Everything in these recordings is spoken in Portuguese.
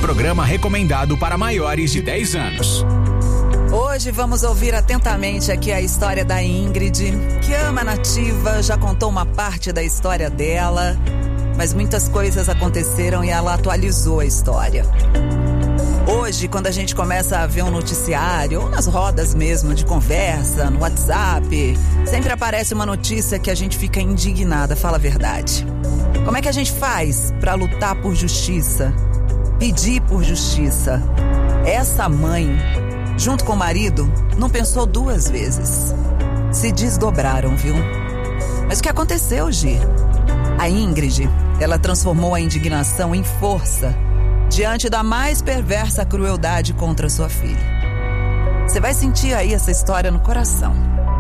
programa recomendado para maiores de 10 anos. Hoje vamos ouvir atentamente aqui a história da Ingrid, que ama a Nativa, já contou uma parte da história dela, mas muitas coisas aconteceram e ela atualizou a história. Hoje, quando a gente começa a ver um noticiário, ou nas rodas mesmo de conversa, no WhatsApp, sempre aparece uma notícia que a gente fica indignada, fala a verdade. Como é que a gente faz para lutar por justiça? Pedir por justiça? Essa mãe, junto com o marido, não pensou duas vezes. Se desdobraram, viu? Mas o que aconteceu, Gi? A Ingrid, ela transformou a indignação em força diante da mais perversa crueldade contra sua filha. Você vai sentir aí essa história no coração.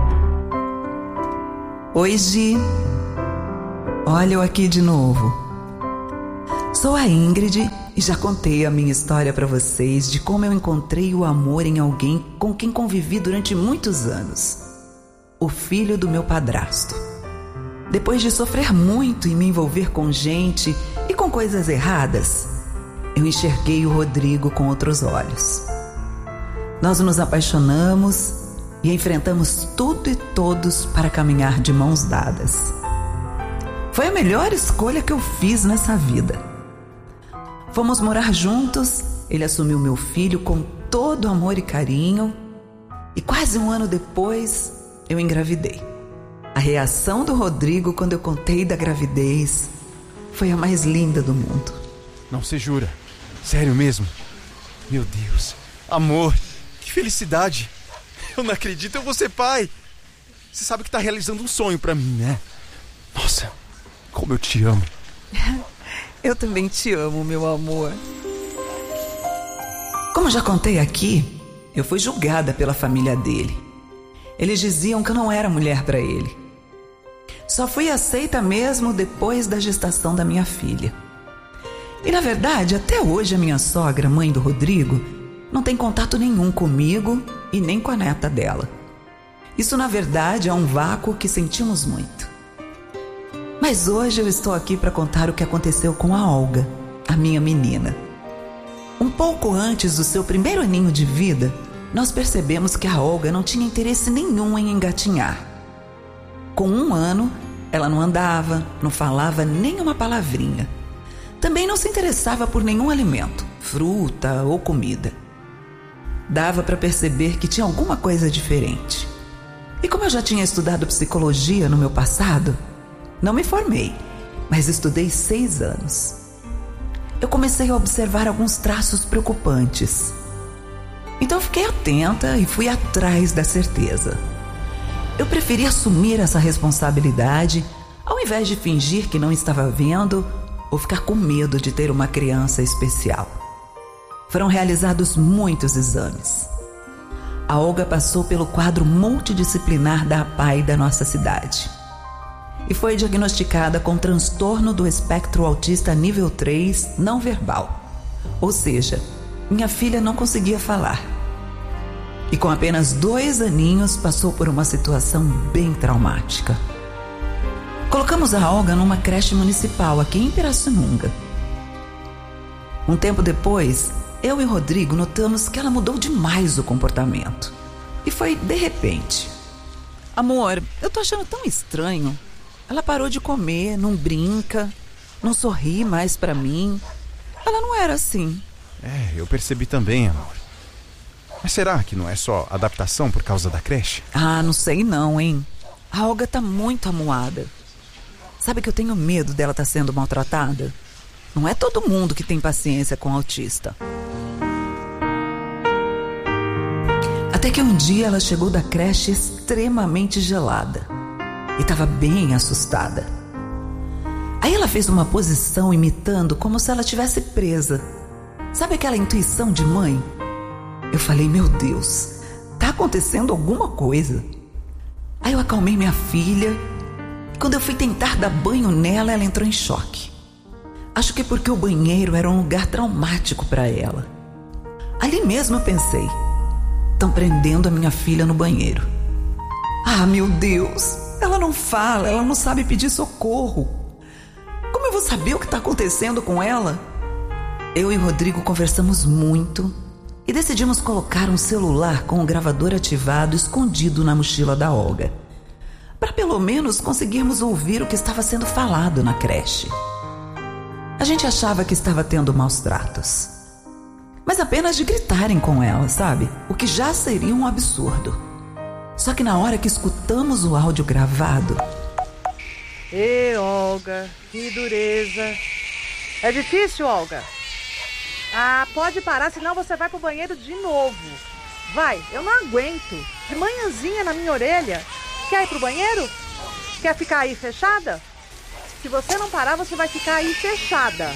Oi, Gi. Olha eu aqui de novo. Sou a Ingrid e já contei a minha história para vocês de como eu encontrei o amor em alguém com quem convivi durante muitos anos. O filho do meu padrasto. Depois de sofrer muito e me envolver com gente e com coisas erradas, eu enxerguei o Rodrigo com outros olhos. Nós nos apaixonamos e enfrentamos tudo e todos para caminhar de mãos dadas. Foi a melhor escolha que eu fiz nessa vida. Fomos morar juntos, ele assumiu meu filho com todo amor e carinho, e quase um ano depois eu engravidei. A reação do Rodrigo quando eu contei da gravidez foi a mais linda do mundo. Não se jura? Sério mesmo? Meu Deus, amor, que felicidade. Eu não acredito, eu vou ser pai. Você sabe que tá realizando um sonho pra mim, né? Nossa, como eu te amo. Eu também te amo, meu amor. Como já contei aqui, eu fui julgada pela família dele. Eles diziam que eu não era mulher pra ele. Só fui aceita mesmo depois da gestação da minha filha. E na verdade, até hoje a minha sogra, mãe do Rodrigo, não tem contato nenhum comigo e nem com a neta dela. Isso na verdade é um vácuo que sentimos muito. Mas hoje eu estou aqui para contar o que aconteceu com a Olga, a minha menina. Um pouco antes do seu primeiro aninho de vida, nós percebemos que a Olga não tinha interesse nenhum em engatinhar. Com 1 ano, ela não andava, não falava nem uma palavrinha. Também não se interessava por nenhum alimento, fruta ou comida. Dava para perceber que tinha alguma coisa diferente. E como eu já tinha estudado psicologia no meu passado, não me formei, mas estudei 6 anos. Eu comecei a observar alguns traços preocupantes. Então fiquei atenta e fui atrás da certeza. Eu preferi assumir essa responsabilidade ao invés de fingir que não estava vendo ou ficar com medo de ter uma criança especial. Foram realizados muitos exames. A Olga passou pelo quadro multidisciplinar da APAE da nossa cidade e foi diagnosticada com transtorno do espectro autista nível 3 não verbal. Ou seja, minha filha não conseguia falar. E com apenas 2 aninhos passou por uma situação bem traumática. Colocamos a Olga numa creche municipal aqui em Pirassununga. Um tempo depois, eu e o Rodrigo notamos que ela mudou demais o comportamento. E foi de repente. Amor, eu tô achando tão estranho. Ela parou de comer, não brinca, não sorri mais pra mim. Ela não era assim. Eu percebi também, amor. Mas será que não é só adaptação por causa da creche? Ah, não sei não, hein? A Olga tá muito amuada. Sabe que eu tenho medo dela estar sendo maltratada? Não é todo mundo que tem paciência com autista. Até que um dia ela chegou da creche extremamente gelada e estava bem assustada. Aí ela fez uma posição imitando como se ela estivesse presa. Sabe aquela intuição de mãe? Eu falei, meu Deus, tá acontecendo alguma coisa. Aí eu acalmei minha filha. Quando eu fui tentar dar banho nela, ela entrou em choque. Acho que porque o banheiro era um lugar traumático para ela. Ali mesmo eu pensei, estão prendendo a minha filha no banheiro. Ah, meu Deus, ela não fala, ela não sabe pedir socorro. Como eu vou saber o que está acontecendo com ela? Eu e Rodrigo conversamos muito e decidimos colocar um celular com o gravador ativado escondido na mochila da Olga, para pelo menos conseguirmos ouvir o que estava sendo falado na creche. A gente achava que estava tendo maus tratos, mas apenas de gritarem com ela, sabe? O que já seria um absurdo. Só que na hora que escutamos o áudio gravado... Ê, Olga, que dureza. É difícil, Olga? Ah, pode parar, senão você vai pro banheiro de novo. Vai, eu não aguento. De manhãzinha na minha orelha. Quer ir pro banheiro? Quer ficar aí fechada? Se você não parar, você vai ficar aí fechada.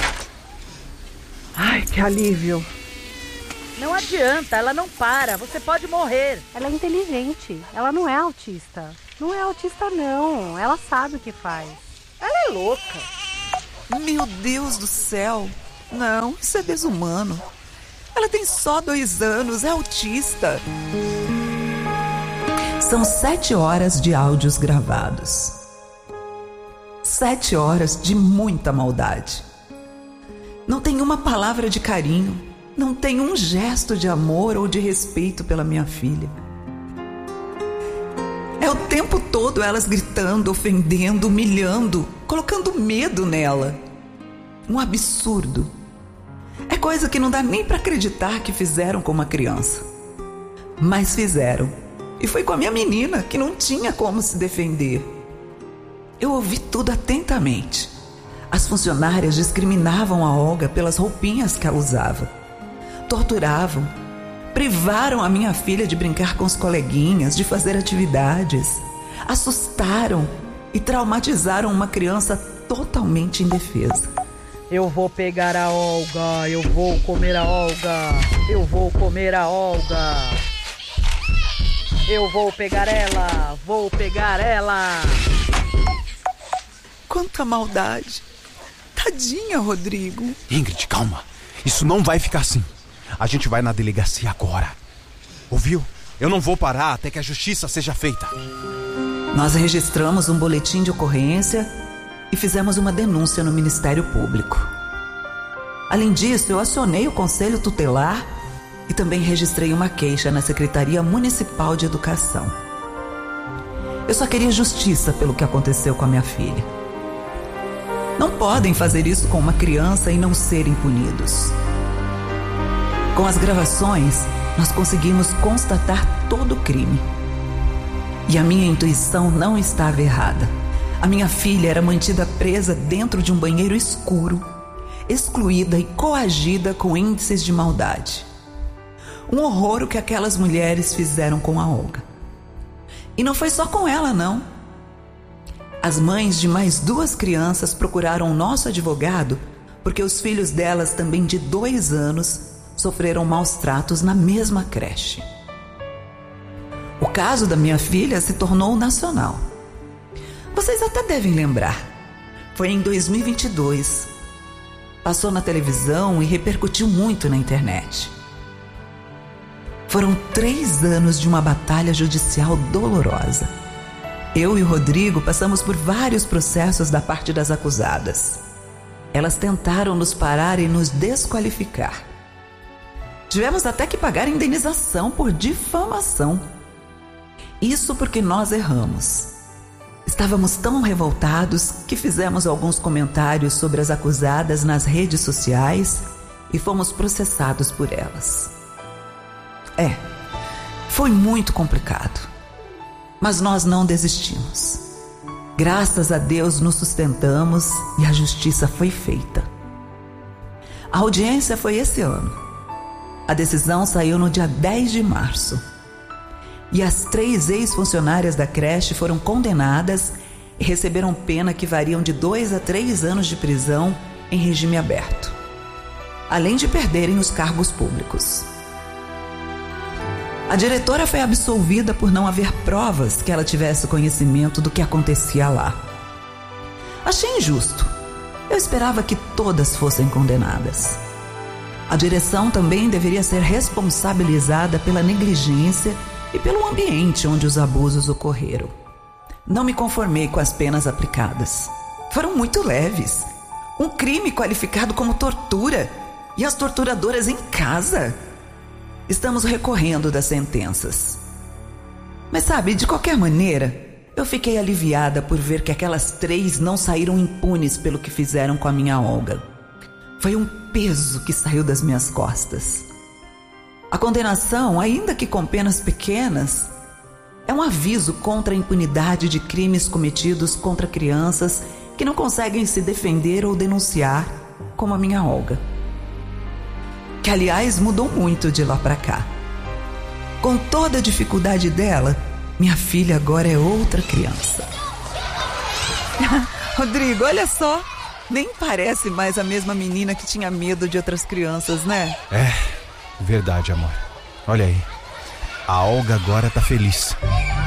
Ai, que alívio. Não adianta, ela não para. Você pode morrer. Ela é inteligente. Ela não é autista. Não é autista, não. Ela sabe o que faz. Ela é louca. Meu Deus do céu. Não, isso é desumano. Ela tem só 2 anos, é autista. São 7 horas de áudios gravados. 7 horas de muita maldade. Não tem uma palavra de carinho. Não tem um gesto de amor ou de respeito pela minha filha. É o tempo todo elas gritando, ofendendo, humilhando, colocando medo nela. Um absurdo. É coisa que não dá nem para acreditar que fizeram com uma criança. Mas fizeram. E foi com a minha menina, que não tinha como se defender. Eu ouvi tudo atentamente. As funcionárias discriminavam a Olga pelas roupinhas que ela usava. Torturavam. Privaram a minha filha de brincar com os coleguinhas, de fazer atividades. Assustaram e traumatizaram uma criança totalmente indefesa. Eu vou pegar a Olga, eu vou comer a Olga, eu vou comer a Olga. Eu vou pegar ela, vou pegar ela. Quanta maldade. Tadinha, Rodrigo. Ingrid, calma. Isso não vai ficar assim. A gente vai na delegacia agora. Ouviu? Eu não vou parar até que a justiça seja feita. Nós registramos um boletim de ocorrência e fizemos uma denúncia no Ministério Público. Além disso, eu acionei o Conselho Tutelar e também registrei uma queixa na Secretaria Municipal de Educação. Eu só queria justiça pelo que aconteceu com a minha filha. Não podem fazer isso com uma criança e não serem punidos. Com as gravações, nós conseguimos constatar todo o crime. E a minha intuição não estava errada. A minha filha era mantida presa dentro de um banheiro escuro, excluída e coagida com índices de maldade. Um horror o que aquelas mulheres fizeram com a Olga. E não foi só com ela, não. As mães de mais 2 crianças procuraram o nosso advogado porque os filhos delas, também de 2 anos, sofreram maus tratos na mesma creche. O caso da minha filha se tornou nacional. Vocês até devem lembrar. Foi em 2022. Passou na televisão e repercutiu muito na internet. Foram 3 anos de uma batalha judicial dolorosa. Eu e o Rodrigo passamos por vários processos da parte das acusadas. Elas tentaram nos parar e nos desqualificar. Tivemos até que pagar indenização por difamação. Isso porque nós erramos. Estávamos tão revoltados que fizemos alguns comentários sobre as acusadas nas redes sociais e fomos processados por elas. Foi muito complicado, mas nós não desistimos. Graças a Deus nos sustentamos e a justiça foi feita. A audiência foi esse ano. A decisão saiu no dia 10 de março. E as 3 ex-funcionárias da creche foram condenadas e receberam pena que variam de 2 a 3 anos de prisão em regime aberto, além de perderem os cargos públicos. A diretora foi absolvida por não haver provas que ela tivesse conhecimento do que acontecia lá. Achei injusto. Eu esperava que todas fossem condenadas. A direção também deveria ser responsabilizada pela negligência e pelo ambiente onde os abusos ocorreram. Não me conformei com as penas aplicadas. Foram muito leves. Um crime qualificado como tortura E as torturadoras em casa? Estamos recorrendo das sentenças. Mas sabe, de qualquer maneira, eu fiquei aliviada por ver que aquelas 3 não saíram impunes pelo que fizeram com a minha Olga. Foi um peso que saiu das minhas costas. A condenação, ainda que com penas pequenas, é um aviso contra a impunidade de crimes cometidos contra crianças que não conseguem se defender ou denunciar, como a minha Olga. Que, aliás, mudou muito de lá pra cá. Com toda a dificuldade dela, minha filha agora é outra criança. Rodrigo, olha só. Nem parece mais a mesma menina que tinha medo de outras crianças, né? É, verdade, amor. Olha aí. A Olga agora tá feliz.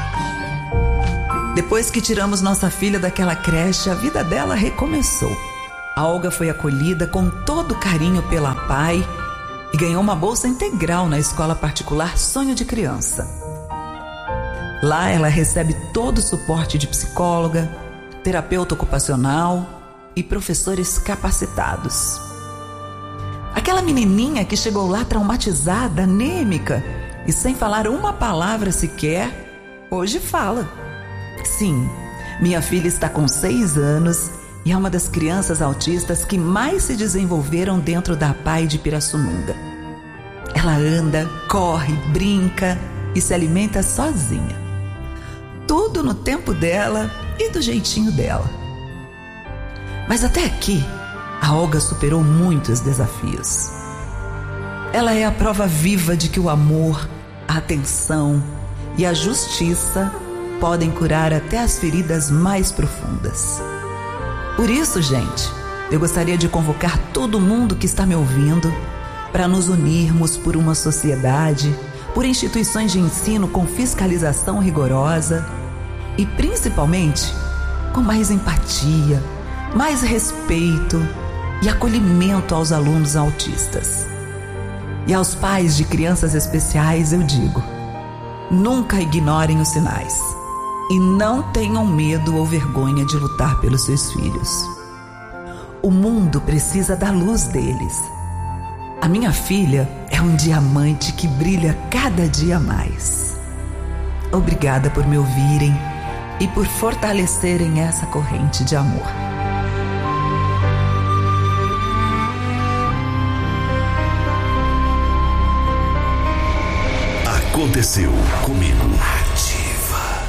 Depois que tiramos nossa filha daquela creche, a vida dela recomeçou. A Olga foi acolhida com todo carinho pela pai e ganhou uma bolsa integral na escola particular Sonho de Criança. Lá ela recebe todo o suporte de psicóloga, terapeuta ocupacional e professores capacitados. Aquela menininha que chegou lá traumatizada, anêmica e sem falar uma palavra sequer, hoje fala. Sim, minha filha está com 6 anos e é uma das crianças autistas que mais se desenvolveram dentro da PAI de Pirassununga. Ela anda, corre, brinca e se alimenta sozinha. Tudo no tempo dela e do jeitinho dela. Mas até aqui, a Olga superou muitos desafios. Ela é a prova viva de que o amor, a atenção e a justiça podem curar até as feridas mais profundas. Por isso, gente, eu gostaria de convocar todo mundo que está me ouvindo para nos unirmos por uma sociedade, por instituições de ensino com fiscalização rigorosa e, principalmente, com mais empatia, mais respeito e acolhimento aos alunos autistas. E aos pais de crianças especiais eu digo: nunca ignorem os sinais e não tenham medo ou vergonha de lutar pelos seus filhos. O mundo precisa da luz deles. A minha filha é um diamante que brilha cada dia mais. Obrigada por me ouvirem e por fortalecerem essa corrente de amor. Aconteceu comigo.